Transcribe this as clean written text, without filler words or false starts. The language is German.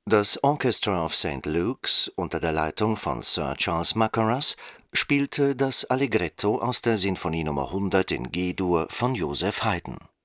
Das Orchestra of St. Luke's unter der Leitung von Sir Charles Mackerras spielte das Allegretto aus der Sinfonie Nr. 100 in G-Dur von Joseph Haydn